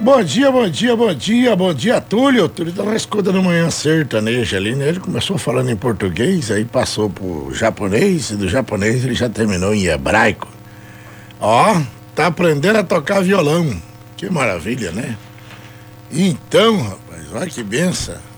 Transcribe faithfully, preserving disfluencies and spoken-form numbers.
Bom dia, bom dia, bom dia, bom dia, Túlio. Túlio tá na escuta da manhã sertaneja ali, né? Ele começou falando em português, aí passou pro japonês, e do japonês ele já terminou em hebraico. Ó, tá aprendendo a tocar violão. Que maravilha, né? Então, rapaz, olha que benção.